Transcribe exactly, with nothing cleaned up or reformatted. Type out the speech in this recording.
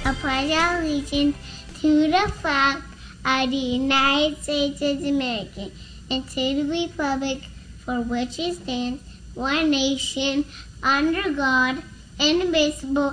I pledge allegiance to the flag of the United States of America and to the republic for which it stands, one nation, under God, indivisible,